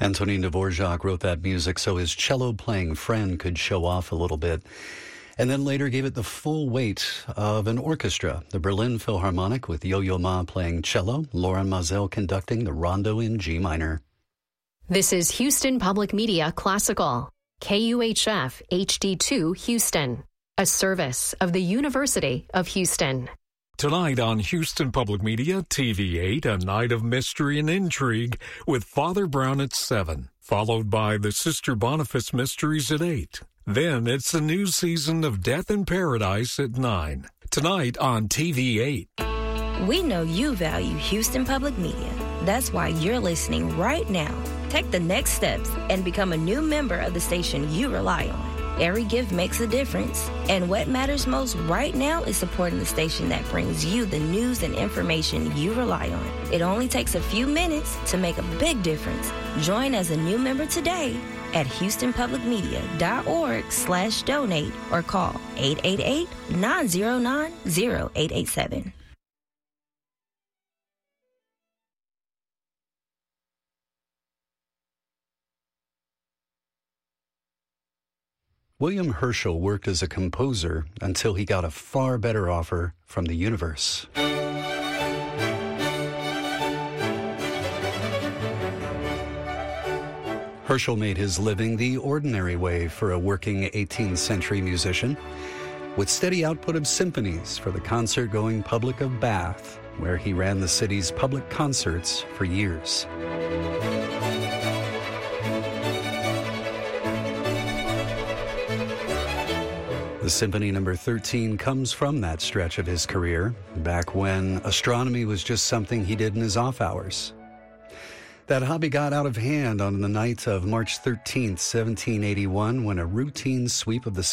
Antonin Dvorak wrote that music so his cello-playing friend could show off a little bit, and then later gave it the full weight of an orchestra. The Berlin Philharmonic with Yo-Yo Ma playing cello, Loren Maazel conducting the rondo in G minor. This is Houston Public Media Classical, KUHF HD2 Houston, a service of the University of Houston. Tonight on Houston Public Media, TV8, A Night of Mystery and Intrigue with Father Brown at 7, followed by the Sister Boniface Mysteries at 8. Then it's the new season of Death in Paradise at 9. Tonight on TV8. We know you value Houston Public Media. That's why you're listening right now. Take the next steps and become a new member of the station you rely on. Every gift makes a difference, and what matters most right now is supporting the station that brings you the news and information you rely on. It only takes a few minutes to make a big difference. Join as a new member today at houstonpublicmedia.org/donate or call 888-909-0887. William Herschel worked as a composer until he got a far better offer from the universe. Herschel made his living the ordinary way for a working 18th century musician, with steady output of symphonies for the concert-going public of Bath, where he ran the city's public concerts for years. The Symphony No. 13 comes from that stretch of his career, back when astronomy was just something he did in his off hours. That hobby got out of hand on the night of March 13th, 1781, when a routine sweep of the